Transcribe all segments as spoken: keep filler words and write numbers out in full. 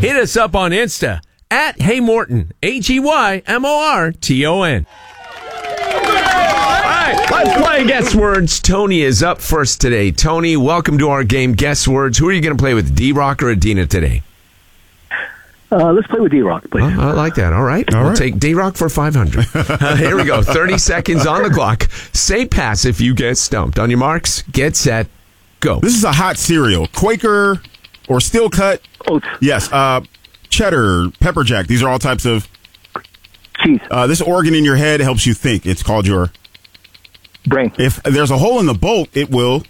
Hit us up on Insta at Hey Morton, H E Y M O R T O N. All right, let's play Guess Words. Tony is up first today. Tony, welcome to our game, Guess Words. Who are you going to play with, D-Rock or Adina today? Uh, let's play with D-Rock, please. Oh, I like that. All right. All we'll right. take D-Rock for five hundred. Uh, here we go. thirty seconds on the clock. Say pass if you get stumped. On your marks, get set, go. This is a hot cereal. Quaker or Steel Cut. Oats. Yes. Uh, cheddar, pepper jack. These are all types of... Cheese. Uh, this organ in your head helps you think. It's called your... Brain. If there's a hole in the bolt, it will...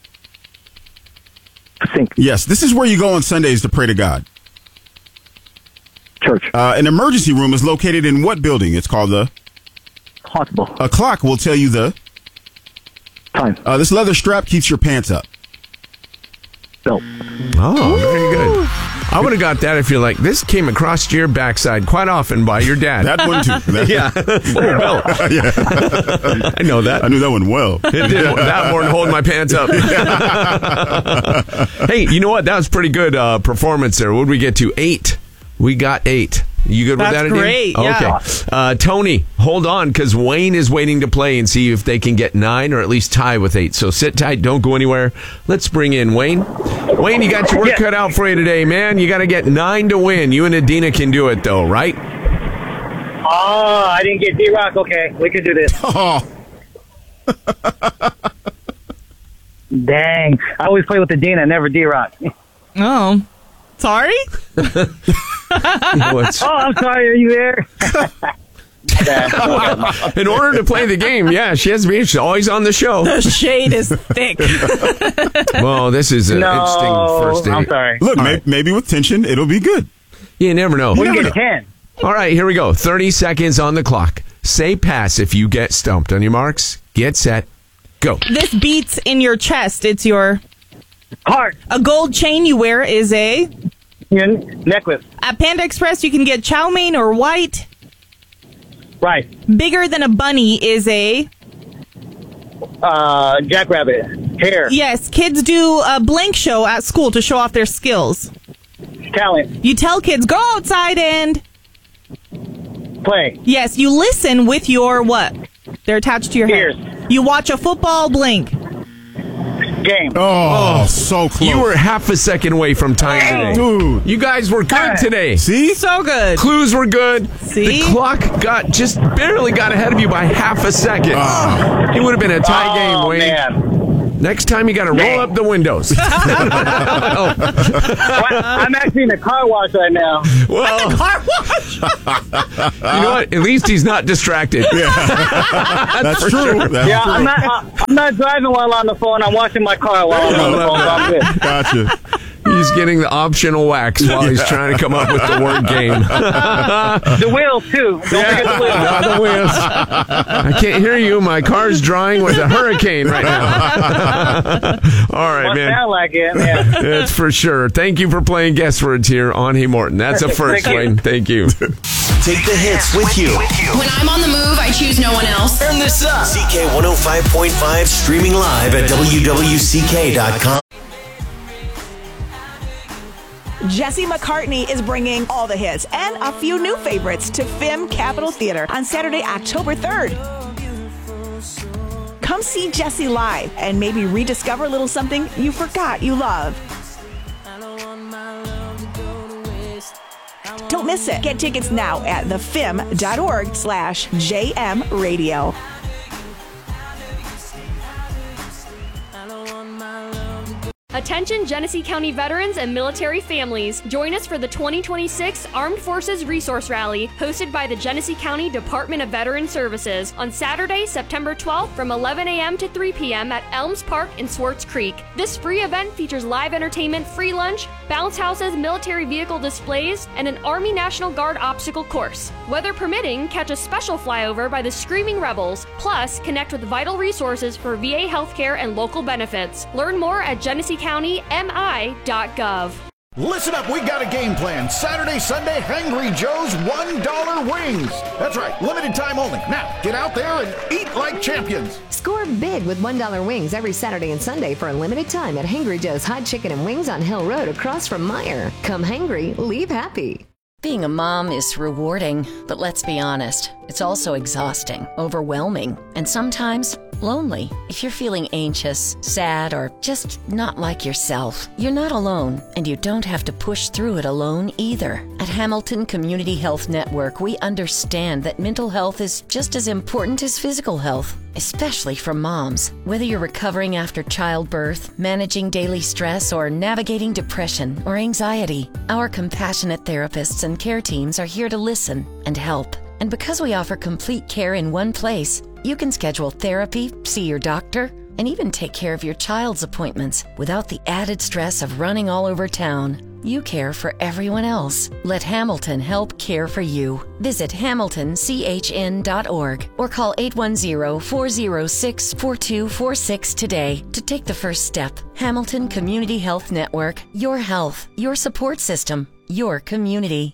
Sink. Yes. This is where you go on Sundays to pray to God. Church. Uh, an emergency room is located in what building? It's called the... Hospital. A clock will tell you the... Time. Uh, this leather strap keeps your pants up. Belt. Oh, very good. I would have got that if you're like, this came across your backside quite often by your dad. That one, too. That, yeah. Oh, belt. yeah. I know that. I knew that one well. It did that more than holding my pants up. Hey, you know what? That was pretty good uh, performance there. What did we get to? Eight. We got eight. You good That's with that, Adina? great, yeah. Okay. Uh, Tony, hold on, because Wayne is waiting to play and see if they can get nine or at least tie with eight. So sit tight. Don't go anywhere. Let's bring in Wayne. Wayne, you got your work Yeah. cut out for you today, man. You got to get nine to win. You and Adina can do it, though, right? Oh, I didn't get D-Rock. Okay, we can do this. Oh, Dang. I always play with the Dina, never D-Rock. Oh, sorry? What's- Oh, I'm sorry. Are you there? in order to play the game, yeah, she has to be. She's always on the show. The shade is thick. Well, this is an no, interesting first date. I'm sorry. look, All may, right. maybe with tension, it'll be good. You never know. We never can know. get ten. All right, here we go. thirty seconds on the clock. Say pass if you get stumped. On your marks, get set, go. This beats in your chest. It's your... Heart. A gold chain you wear is a... Your necklace. At Panda Express, you can get chow mein or white. Right. Bigger than a bunny is a... Uh, jackrabbit. Hair. Yes, kids do a blank show at school to show off their skills. Talent. You tell kids, go outside and... Play. Yes, you listen with your what? They're attached to your Ears. head. You watch a football blink. Game. Oh, so close. You were half a second away from tying today. Dude. You guys were good today. See? So good. Clues were good. See? The clock got just barely got ahead of you by half a second. Ah. It would have been a tie game, Oh, Wayne. man. Next time you got to roll Dang. up the windows. Well, I'm actually in the car wash right now. Well, Car wash. you know what? At least he's not distracted. That's true. That's Yeah, true. I'm not. Uh, I'm not driving while on the phone. I'm washing my car while I'm on the phone. So I'm good. Gotcha. He's getting the optional wax while he's trying to come up with the word game. The wheels too. Don't forget the wheels. Not the wheels. I can't hear you. My car's drying with a hurricane right now. All right, Must man. sound like it. Yeah. That's for sure. Thank you for playing Guess Words here on Hey Morton. That's a first, Thank you. Wayne. Thank you. Take the hits with you. When I'm on the move, I choose no one else. Turn this up. C K one oh five point five streaming live at W W C K dot com. Jesse McCartney is bringing all the hits and a few new favorites to F I M Capitol Theater on Saturday, October third. Come see Jesse live and maybe rediscover a little something you forgot you love. Don't miss it. Get tickets now at thefim.org slash JM Radio. Attention Genesee County veterans and military families. Join us for the twenty twenty-six Armed Forces Resource Rally hosted by the Genesee County Department of Veteran Services on Saturday, September twelfth from eleven a.m. to three p.m. at Elms Park in Swartz Creek. This free event features live entertainment, free lunch, bounce houses, military vehicle displays, and an Army National Guard obstacle course. Weather permitting, catch a special flyover by the Screaming Rebels. Plus, connect with vital resources for V A healthcare and local benefits. Learn more at Genesee County M I dot gov. Listen up, we got a game plan. Saturday, Sunday, Hangry Joe's one dollar wings. That's right, limited time only. Now, get out there and eat like champions. Score big with one dollar wings every Saturday and Sunday for a limited time at Hangry Joe's Hot Chicken and Wings on Hill Road across from Meijer. Come hangry, leave happy. Being a mom is rewarding, but let's be honest, it's also exhausting, overwhelming, and sometimes lonely. If you're feeling anxious, sad, or just not like yourself, you're not alone, and you don't have to push through it alone either. At Hamilton Community Health Network, we understand that mental health is just as important as physical health, especially for moms. Whether you're recovering after childbirth, managing daily stress, or navigating depression or anxiety, our compassionate therapists and care teams are here to listen and help. And because we offer complete care in one place, you can schedule therapy, see your doctor, and even take care of your child's appointments without the added stress of running all over town. You care for everyone else. Let Hamilton help care for you. Visit hamilton c h n dot org or call eight one zero, four zero six, four two four six today to take the first step. Hamilton Community Health Network. Your health, your support system, your community.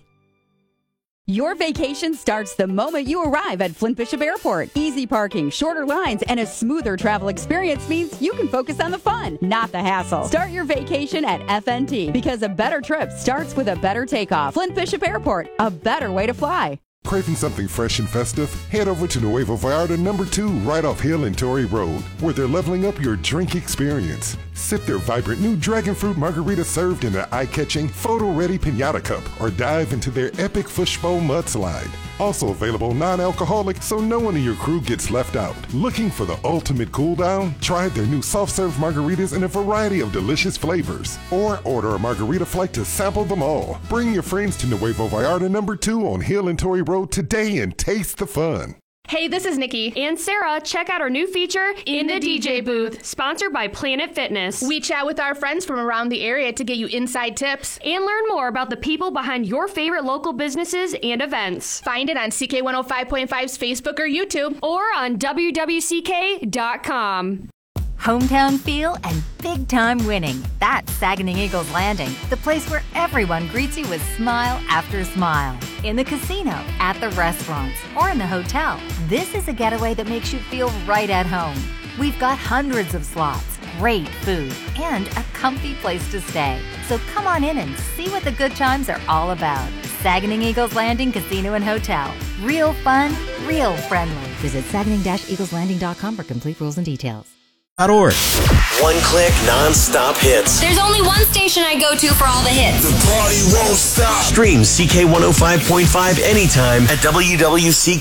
Your vacation starts the moment you arrive at Flint Bishop Airport. Easy parking, shorter lines, and a smoother travel experience means you can focus on the fun, not the hassle. Start your vacation at F N T because a better trip starts with a better takeoff. Flint Bishop Airport, a better way to fly. Craving something fresh and festive? Head over to Nuevo Vallarta number two right off Hill and Torrey Road, where they're leveling up your drink experience. Sip their vibrant new dragon fruit margarita served in an eye-catching, photo-ready piñata cup, or dive into their epic fishbowl mudslide. Also available non-alcoholic, so no one in your crew gets left out. Looking for the ultimate cool down? Try their new soft-serve margaritas in a variety of delicious flavors. Or order a margarita flight to sample them all. Bring your friends to Nuevo Vallarta number two on Hill and Torrey Road today and taste the fun. Hey, this is Nikki and Sarah. Check out our new feature, In the D J Booth, sponsored by Planet Fitness. We chat with our friends from around the area to get you inside tips and learn more about the people behind your favorite local businesses and events. Find it on C K one oh five point five's Facebook or YouTube or on w w c k dot com. Hometown feel and big-time winning. That's Saguenay Eagles Landing, the place where everyone greets you with smile after smile. In the casino, at the restaurants, or in the hotel, this is a getaway that makes you feel right at home. We've got hundreds of slots, great food, and a comfy place to stay. So come on in and see what the good times are all about. Saguenay Eagles Landing Casino and Hotel. Real fun, real friendly. Visit saguenay dash eagles landing dot com for complete rules and details. Org. One click, non-stop hits. There's only one station I go to for all the hits. The party won't stop. Stream C K one oh five point five anytime at W W C